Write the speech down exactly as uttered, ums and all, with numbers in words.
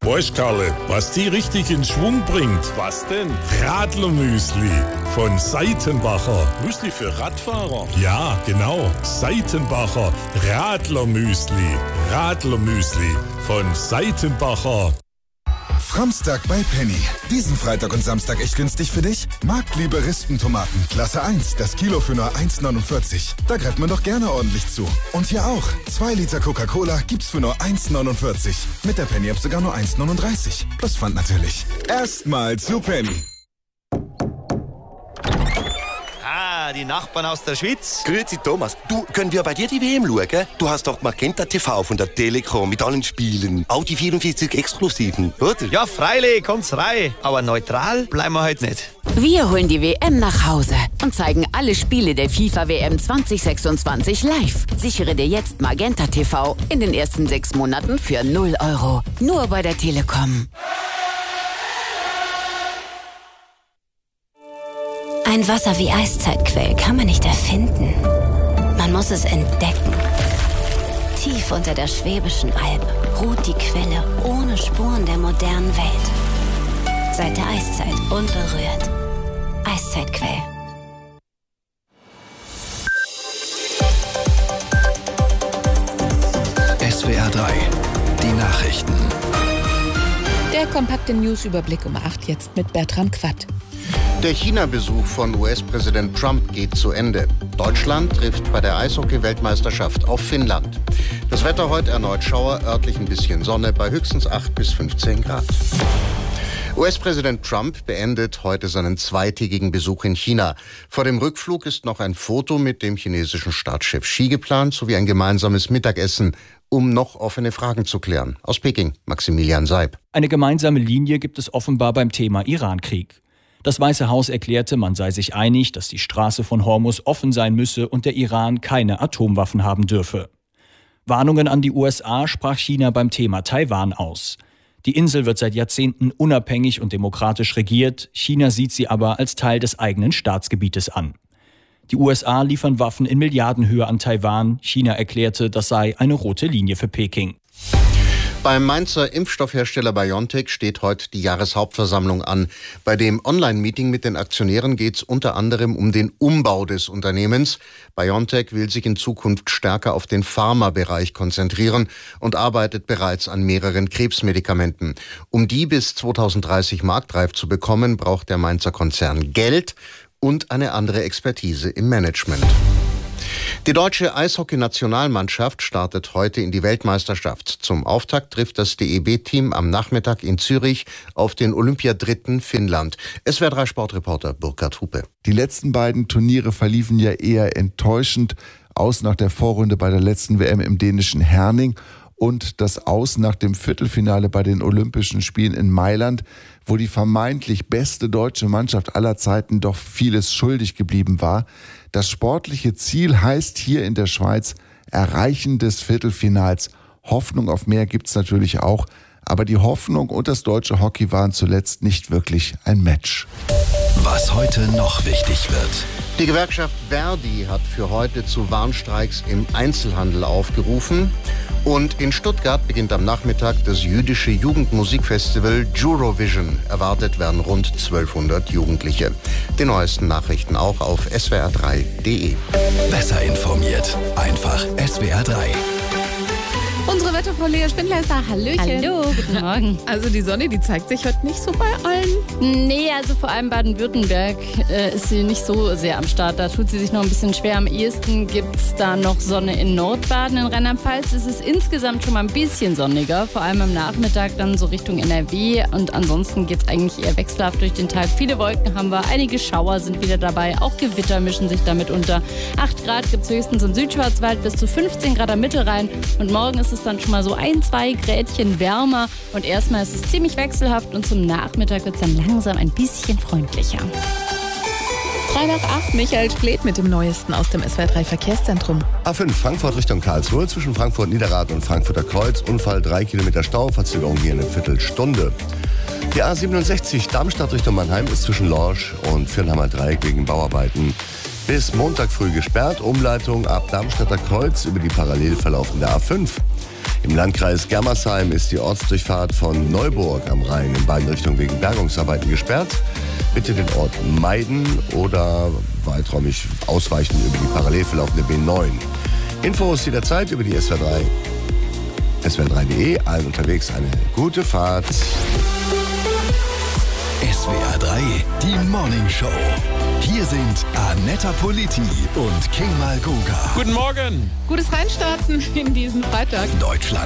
Weißt Karle, was die richtig in Schwung bringt? Was denn? Radlermüsli von Seitenbacher. Müsli für Radfahrer? Ja, genau. Seitenbacher Radlermüsli. Radlermüsli von Seitenbacher. Framstag bei Penny. Diesen Freitag und Samstag echt günstig für dich? Marktliebe Rispentomaten, Klasse eins, das Kilo für nur eins neunundvierzig. Da greift man doch gerne ordentlich zu. Und hier auch. zwei Liter Coca-Cola gibt's für nur eins neunundvierzig. Mit der Penny-App sogar nur eins neununddreißig. Plus Pfand natürlich. Erstmal zu Penny. Ah, die Nachbarn aus der Schweiz. Grüezi Thomas. Du, können wir bei dir die W M schauen? Du hast doch Magenta T V von der Telekom mit allen Spielen. Auch die vierundvierzig Exklusiven, oder? Ja, freilich, kommt's rein. Aber neutral bleiben wir heute nicht. Wir holen die W M nach Hause und zeigen alle Spiele der FIFA W M zwanzig sechsundzwanzig live. Sichere dir jetzt Magenta T V in den ersten sechs Monaten für null Euro. Nur bei der Telekom. Ein Wasser wie Eiszeitquell kann man nicht erfinden. Man muss es entdecken. Tief unter der Schwäbischen Alb ruht die Quelle ohne Spuren der modernen Welt. Seit der Eiszeit unberührt. Eiszeitquell. S W R drei, die Nachrichten. Der kompakte News-Überblick um acht jetzt mit Bertram Quatt. Der China-Besuch von U S-Präsident Trump geht zu Ende. Deutschland trifft bei der Eishockey-Weltmeisterschaft auf Finnland. Das Wetter heute erneut Schauer, örtlich ein bisschen Sonne bei höchstens acht bis fünfzehn Grad. U S-Präsident Trump beendet heute seinen zweitägigen Besuch in China. Vor dem Rückflug ist noch ein Foto mit dem chinesischen Staatschef Xi geplant, sowie ein gemeinsames Mittagessen, um noch offene Fragen zu klären. Aus Peking, Maximilian Seib. Eine gemeinsame Linie gibt es offenbar beim Thema Irankrieg. Das Weiße Haus erklärte, man sei sich einig, dass die Straße von Hormuz offen sein müsse und der Iran keine Atomwaffen haben dürfe. Warnungen an die U S A sprach China beim Thema Taiwan aus. Die Insel wird seit Jahrzehnten unabhängig und demokratisch regiert, China sieht sie aber als Teil des eigenen Staatsgebietes an. Die U S A liefern Waffen in Milliardenhöhe an Taiwan, China erklärte, das sei eine rote Linie für Peking. Beim Mainzer Impfstoffhersteller BioNTech steht heute die Jahreshauptversammlung an. Bei dem Online-Meeting mit den Aktionären geht es unter anderem um den Umbau des Unternehmens. BioNTech will sich in Zukunft stärker auf den Pharmabereich konzentrieren und arbeitet bereits an mehreren Krebsmedikamenten. Um die bis zweitausenddreißig marktreif zu bekommen, braucht der Mainzer Konzern Geld und eine andere Expertise im Management. Die deutsche Eishockey-Nationalmannschaft startet heute in die Weltmeisterschaft. Zum Auftakt trifft das D E B-Team am Nachmittag in Zürich auf den Olympiadritten Finnland. S W R drei Sportreporter Burkhard Hupe. Die letzten beiden Turniere verliefen ja eher enttäuschend. Aus nach der Vorrunde bei der letzten W M im dänischen Herning und das Aus nach dem Viertelfinale bei den Olympischen Spielen in Mailand, wo die vermeintlich beste deutsche Mannschaft aller Zeiten doch vieles schuldig geblieben war. Das sportliche Ziel heißt hier in der Schweiz Erreichen des Viertelfinals. Hoffnung auf mehr gibt's natürlich auch, aber die Hoffnung und das deutsche Hockey waren zuletzt nicht wirklich ein Match. Was heute noch wichtig wird. Die Gewerkschaft Verdi hat für heute zu Warnstreiks im Einzelhandel aufgerufen. Und in Stuttgart beginnt am Nachmittag das jüdische Jugendmusikfestival Eurovision. Erwartet werden rund zwölfhundert Jugendliche. Die neuesten Nachrichten auch auf S W R drei punkt de. Besser informiert. Einfach S W R drei. Unsere Wetterfrau Lea Spindler ist da. Hallöchen. Hallo, guten Morgen. Also die Sonne, die zeigt sich heute nicht so bei allen. Nee, also vor allem Baden-Württemberg äh, ist sie nicht so sehr am Start. Da tut sie sich noch ein bisschen schwer. Am ehesten gibt es da noch Sonne in Nordbaden. In Rheinland-Pfalz ist es insgesamt schon mal ein bisschen sonniger. Vor allem am Nachmittag dann so Richtung N R W. Und ansonsten geht es eigentlich eher wechselhaft durch den Tag. Viele Wolken haben wir, einige Schauer sind wieder dabei. Auch Gewitter mischen sich damit unter. acht Grad gibt es höchstens im Südschwarzwald, bis zu fünfzehn Grad am Mittelrhein. Und morgen ist es dann schon mal so ein, zwei Grädchen wärmer und erstmal ist es ziemlich wechselhaft und zum Nachmittag wird es dann langsam ein bisschen freundlicher. drei nach acht, Michael Splet mit dem Neuesten aus dem S W R drei Verkehrszentrum. A fünf Frankfurt Richtung Karlsruhe zwischen Frankfurt Niederrad und Frankfurter Kreuz. Unfall drei Kilometer Stau, Verzögerung hier eine Viertelstunde. Die A siebenundsechzig Darmstadt Richtung Mannheim ist zwischen Lorsch und Viernheimer Dreieck wegen Bauarbeiten bis Montag früh gesperrt. Umleitung ab Darmstädter Kreuz über die parallel verlaufende A fünf. Im Landkreis Germersheim ist die Ortsdurchfahrt von Neuburg am Rhein in beiden Richtungen wegen Bergungsarbeiten gesperrt. Bitte den Ort meiden oder weiträumig ausweichen über die parallel verlaufende B neun. Infos jederzeit über die S W R drei. S W R drei punkt de, allen unterwegs eine gute Fahrt. S W R drei, die Morning Show. Hier sind Annetta Politi und Kemal Goga. Guten Morgen. Gutes Reinstarten in diesen Freitag. Deutschland